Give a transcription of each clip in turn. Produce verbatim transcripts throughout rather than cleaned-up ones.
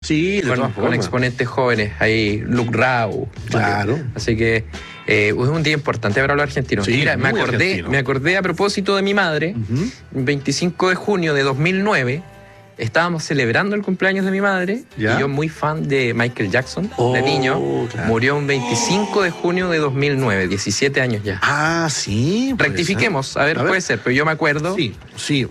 Sí, de con, todas con formas. exponentes jóvenes, ahí Luke Rao. Claro. Así que eh, es un día importante para los argentinos. Sí, Mira, me muy acordé, argentino. me acordé a propósito de mi madre, Ujú. veinticinco de junio de dos mil nueve, estábamos celebrando el cumpleaños de mi madre, ¿Ya? y yo muy fan de Michael Jackson, Oh, de niño, claro. murió un veinticinco de junio de dos mil nueve, diecisiete años ya. Ah, sí. puede Rectifiquemos, ser. a ver, puede ser, pero yo me acuerdo. Sí, sí.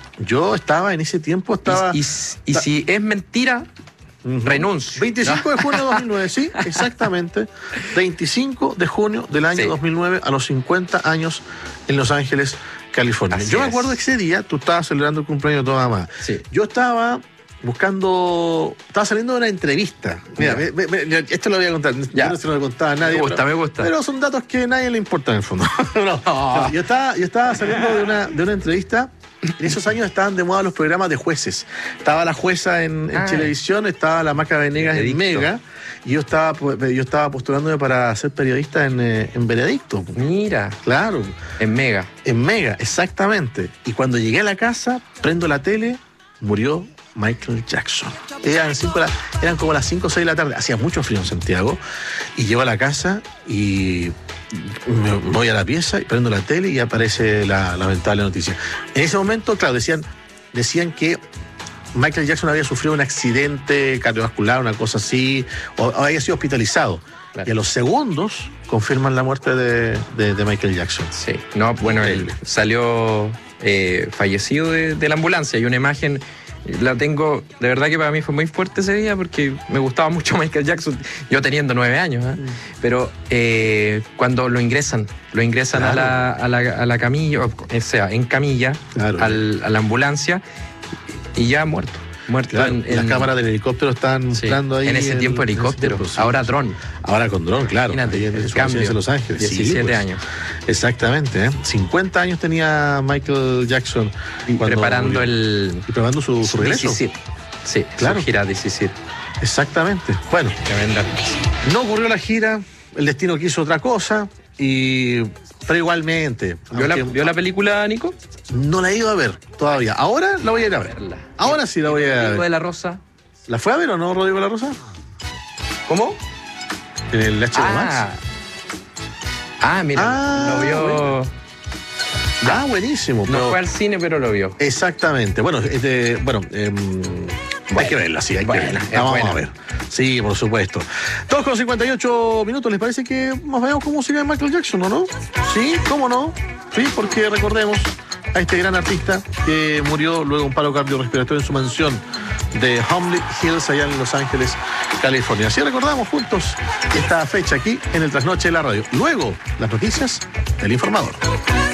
Yo estaba en ese tiempo, estaba... Y, y- y si es mentira, Ujú. renuncio. veinticinco de junio de dos mil nueve, sí, exactamente. veinticinco de junio del año Sí. dos mil nueve, a los cincuenta años, en Los Ángeles, California. Así Yo me es. acuerdo que ese día tú estabas celebrando el cumpleaños de tu mamá. Sí. Yo estaba buscando, estaba saliendo de una entrevista. Mira, Ya. ve- ve- ve, esto lo voy a contar. Ya. Yo no se lo contaba a nadie. Me gusta, pero, me gusta. Pero son datos que a nadie le importan en el fondo. No, no, yo, estaba, yo estaba saliendo de una, de una entrevista. En esos años estaban de moda los programas de jueces. Estaba la jueza en, en Ah. Televisión, estaba la Maca Venegas en Veredicto. Mega, y yo estaba, pu- yo estaba postulándome para ser periodista en, eh, en Veredicto. Mira, Claro, en Mega. en Mega, exactamente. Y cuando llegué a la casa, prendo la tele, murió Michael Jackson. Eran, cinco de la- eran como las cinco o seis de la tarde, hacía mucho frío en Santiago, y llego a la casa y me voy a la pieza y prendo la tele y aparece la lamentable noticia. En ese momento, claro, decían, decían que Michael Jackson había sufrido un accidente cardiovascular, una cosa así, o, o había sido hospitalizado. Claro. Y a los segundos confirman la muerte de, de- de Michael Jackson. Sí, no, bueno, él Increíble. salió eh, fallecido de, de la ambulancia. Y una imagen, la tengo, de verdad que para mí fue muy fuerte ese día porque me gustaba mucho Michael Jackson, yo teniendo nueve años, ¿eh? Pero eh, cuando lo ingresan, lo ingresan Claro. a, la, a, la, a la camilla, o sea, en camilla, Claro. al- a la ambulancia, y ya muerto. Muerto Claro, en, en- las cámaras del helicóptero están sí, mostrando ahí. en ese el- tiempo en ese helicóptero, tiempo, sí. ahora dron. Ahora con dron, claro. Imagínate, ahí en el su cambio. residencia de Los Ángeles. Sí, diecisiete pues. años. Exactamente, ¿eh? cincuenta años tenía Michael Jackson. Y cuando preparando murió. el Y preparando su, su regreso. diecisiete. Sí, Claro. su gira diecisiete. Exactamente. Bueno, Tremenda. no ocurrió la gira, el destino quiso otra cosa, y pero igualmente. ¿Vio la, aunque ¿Vio la película, Nico? No la he ido a ver todavía. Ahora la voy a ir a ver. Verla. Ahora sí la voy a ir a Rodrigo de ver. la Rosa. ¿La fue a ver o no, Rodrigo de la Rosa? ¿Cómo? En el H B O Max. Ah, ah mira, Ah, lo vio. Ah, buenísimo. No pero- fue al cine, pero lo vio. Exactamente. Bueno, este, bueno, em, hay que verla, sí, hay buena, que verla. es La vamos buena. a ver. Sí, por supuesto. dos con cincuenta y ocho minutos. ¿Les parece que nos veamos con música de Michael Jackson o no? Sí, ¿cómo no? Sí, porque recordemos a este gran artista que murió luego de un paro cardiorrespiratorio en su mansión de Holmby Hills, allá en Los Ángeles, California. Así recordamos juntos esta fecha aquí en el Trasnoche de la Radio. Luego, las noticias del Informador.